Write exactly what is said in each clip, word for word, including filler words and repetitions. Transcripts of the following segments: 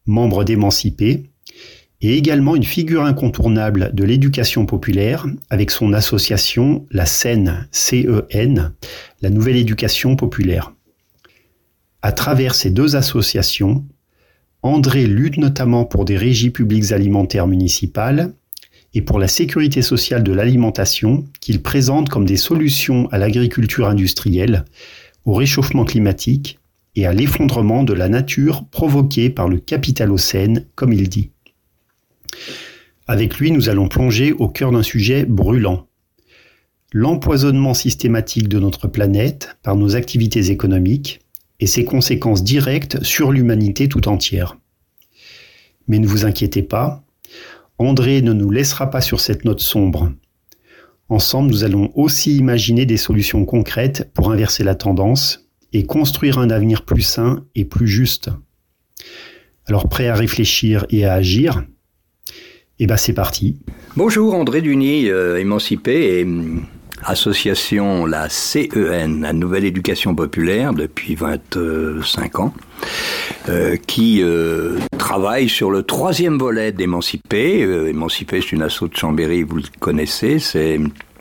membre d'Émancipé, et également une figure incontournable de l'éducation populaire avec son association La Cen, C E N, la Nouvelle Éducation Populaire. À travers ces deux associations, André lutte notamment pour des régies publiques alimentaires municipales et pour la sécurité sociale de l'alimentation qu'il présente comme des solutions à l'agriculture industrielle, au réchauffement climatique et à l'effondrement de la nature provoqué par le capitalocène, comme il dit. Avec lui, nous allons plonger au cœur d'un sujet brûlant. L'empoisonnement systématique de notre planète par nos activités économiques et ses conséquences directes sur l'humanité tout entière. Mais ne vous inquiétez pas, André ne nous laissera pas sur cette note sombre. Ensemble, nous allons aussi imaginer des solutions concrètes pour inverser la tendance et construire un avenir plus sain et plus juste. Alors, prêt à réfléchir et à agir ? Eh bien, c'est parti. Bonjour, André Duny, euh, Émancipé et euh, association la C E N, la Nouvelle Éducation Populaire, depuis vingt-cinq ans, euh, qui euh, travaille sur le troisième volet d'Émancipé. Euh, Émancipé, c'est une asso de Chambéry, vous le connaissez, c'est...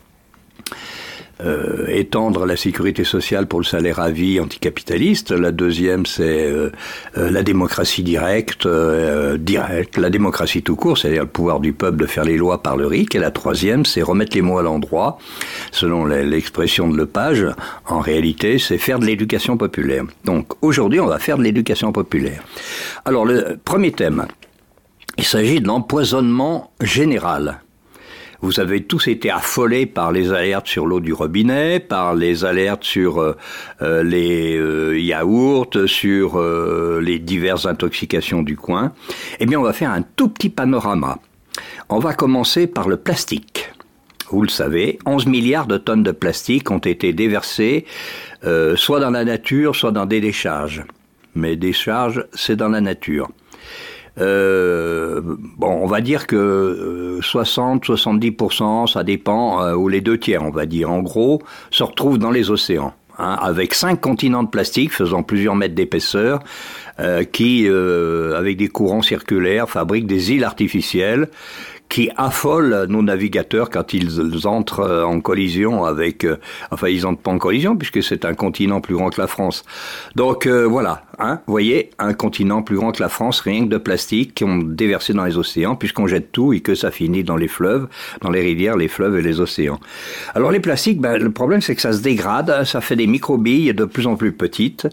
Euh, étendre la sécurité sociale pour le salaire à vie anticapitaliste. La deuxième, c'est euh, euh, la démocratie directe, euh, directe, la démocratie tout court, c'est-à-dire le pouvoir du peuple de faire les lois par le R I C. Et la troisième, c'est remettre les mots à l'endroit. Selon l'expression de Lepage, en réalité, c'est faire de l'éducation populaire. Donc, aujourd'hui, on va faire de l'éducation populaire. Alors, le premier thème, il s'agit de l'empoisonnement général. Vous avez tous été affolés par les alertes sur l'eau du robinet, par les alertes sur euh, euh, les euh, yaourts, sur euh, les diverses intoxications du coin. Eh bien, on va faire un tout petit panorama. On va commencer par le plastique. Vous le savez, onze milliards de tonnes de plastique ont été déversées, euh, soit dans la nature, soit dans des décharges. Mais décharges, c'est dans la nature. Euh, bon, on va dire que euh, soixante à soixante-dix pour cent, ça dépend, euh, ou les deux tiers, on va dire, en gros, se retrouvent dans les océans, hein, avec cinq continents de plastique faisant plusieurs mètres d'épaisseur, euh, qui, euh, avec des courants circulaires, fabriquent des îles artificielles qui affolent nos navigateurs quand ils entrent en collision avec... Euh, enfin, ils entrent pas en collision puisque c'est un continent plus grand que la France. Donc euh, voilà, hein, vous voyez, un continent plus grand que la France, rien que de plastique, qui ont déversé dans les océans puisqu'on jette tout et que ça finit dans les fleuves, dans les rivières, les fleuves et les océans. Alors les plastiques, ben, le problème c'est que ça se dégrade, ça fait des microbilles de plus en plus petites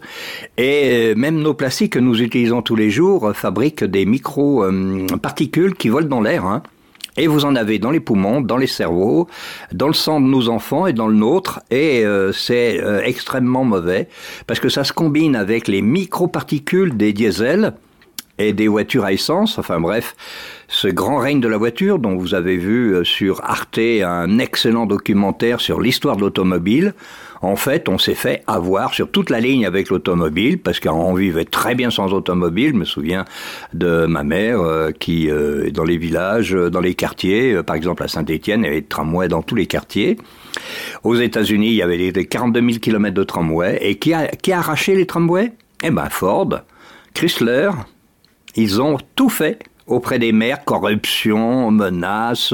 et même nos plastiques que nous utilisons tous les jours fabriquent des micro-particules euh, qui volent dans l'air, hein. Et vous en avez dans les poumons, dans les cerveaux, dans le sang de nos enfants et dans le nôtre. Et euh, c'est euh, extrêmement mauvais parce que ça se combine avec les microparticules des diesels et des voitures à essence. Enfin bref, ce grand règne de la voiture dont vous avez vu sur Arte un excellent documentaire sur l'histoire de l'automobile. En fait, on s'est fait avoir sur toute la ligne avec l'automobile, parce qu'on vivait très bien sans automobile. Je me souviens de ma mère euh, qui, euh, dans les villages, dans les quartiers, euh, par exemple à Saint-Étienne, il y avait des tramways dans tous les quartiers. Aux États-Unis, il y avait des quarante-deux mille kilomètres de tramways. Et qui a, qui a arraché les tramways ? Eh ben Ford, Chrysler, ils ont tout fait auprès des maires, corruption, menaces,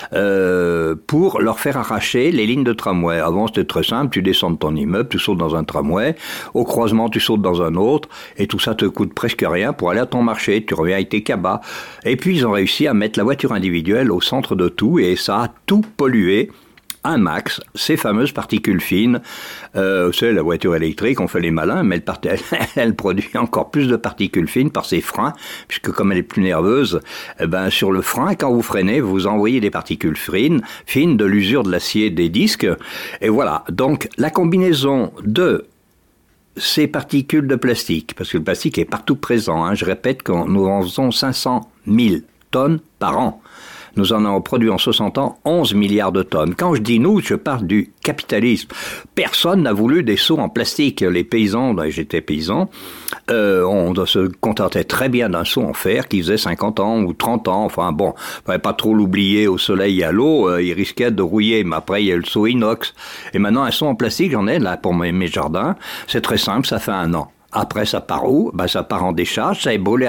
euh, pour leur faire arracher les lignes de tramway. Avant, c'était très simple, tu descends de ton immeuble, tu sautes dans un tramway, au croisement, tu sautes dans un autre, et tout ça te coûte presque rien pour aller à ton marché, tu reviens avec tes cabas. Et puis, ils ont réussi à mettre la voiture individuelle au centre de tout, et ça a tout pollué. Un max, ces fameuses particules fines. Euh, c'est la voiture électrique, on fait les malins, mais elle, part- elle, elle produit encore plus de particules fines par ses freins, puisque comme elle est plus nerveuse, eh ben, sur le frein, quand vous freinez, vous envoyez des particules fines, fines de l'usure de l'acier des disques. Et voilà, donc la combinaison de ces particules de plastique, parce que le plastique est partout présent, hein, je répète que nous en faisons cinq cent mille tonnes par an. Nous en avons produit en soixante ans onze milliards de tonnes. Quand je dis nous, je parle du capitalisme. Personne n'a voulu des seaux en plastique. Les paysans, j'étais paysan, euh, on se contentait très bien d'un seau en fer qui faisait cinquante ans ou trente ans. Enfin bon, il ne fallait pas trop l'oublier au soleil et à l'eau, euh, il risquait de rouiller. Mais après, il y a le seau inox. Et maintenant, un seau en plastique, j'en ai là pour mes, mes jardins. C'est très simple, ça fait un an. Après, ça part où ? Ben, ça part en décharge, ça est brûlé